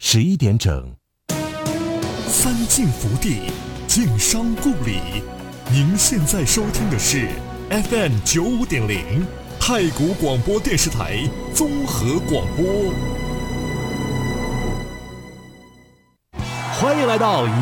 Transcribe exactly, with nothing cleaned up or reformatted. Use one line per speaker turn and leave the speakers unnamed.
十一点整。
三晋福地，晋商故里。您现在收听的是 F M 九五点零太谷广播电视台综合广播。欢迎来到